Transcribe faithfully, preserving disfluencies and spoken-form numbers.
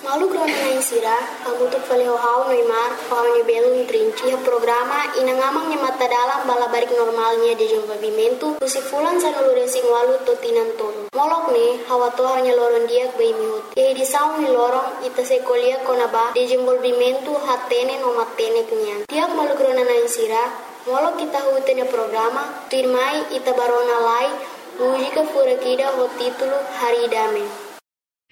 Malu grona na insira, kamu tu fale hau Neymar, hau ni belum trinci ha programa inangamang nya mata dalam bala barik normalnya de desenvolvimento, kusi fulan sa nulu resing walu to tinan tolo. Molok ne, hawa to hanya loron dia ke mihut. Ye di saung ni lorong ita sekolia konaba de desenvolvimento hatene no matene kenyan. Tiap malu grona na insira, molok kita hutene programa, tuirmai ita barona lai, mujika fura kida ho titulo Hari Dame.